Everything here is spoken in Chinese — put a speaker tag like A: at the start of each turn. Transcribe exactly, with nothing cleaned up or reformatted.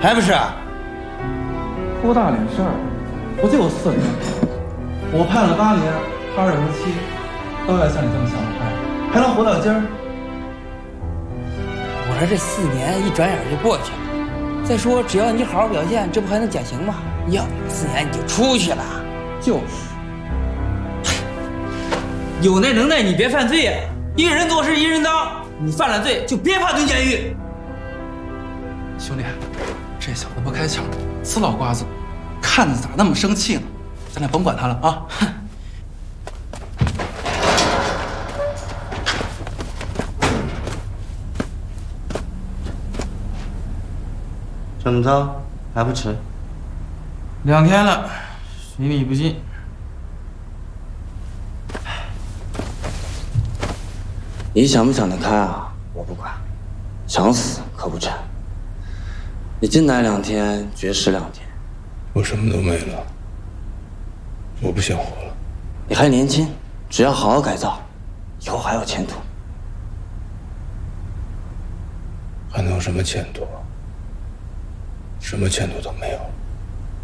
A: 还不是？
B: 多大点事儿，不就四年？我判了八年，他二十七，都要像你这么想得开，还能活到今儿？
A: 我说这四年一转眼就过去了。再说，只要你好好表现，这不还能减刑吗？要不四年你就出去了。
B: 就是，
A: 有那能耐你别犯罪呀！一人做事一人当，你犯了罪就别怕蹲监狱。
B: 兄弟，这小子不开窍，死老瓜子，看着咋那么生气呢？咱俩甭管他了啊！哼。
C: 怎么着，还不吃？
B: 两天了，水里不进。
C: 你想不想得开啊？我不管，想死可不成。你进来两天，绝食两天。
D: 我什么都没了，我不想活了。
C: 你还年轻，只要好好改造，以后还有前途。
D: 还能有什么前途？什么前途都没有。